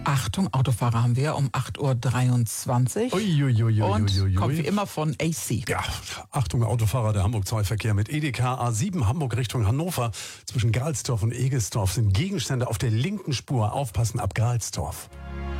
Achtung, Autofahrer haben wir um 8.23 Uhr. Und kommt wie immer von AC. Ja, Achtung, Autofahrer, der Hamburg-2-Verkehr mit EDK A7 Hamburg Richtung Hannover. Zwischen Galsdorf und Egelsdorf sind Gegenstände auf der linken Spur. Aufpassen ab Galsdorf.